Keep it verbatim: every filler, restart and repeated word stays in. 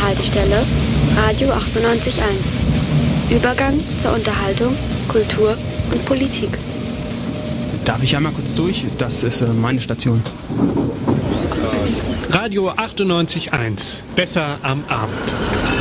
Haltestelle Radio achtundneunzig Komma eins. Übergang zur Unterhaltung, Kultur und Politik. Darf ich einmal kurz durch? Das ist äh, meine Station. Radio achtundneunzig Komma eins. Besser am Abend.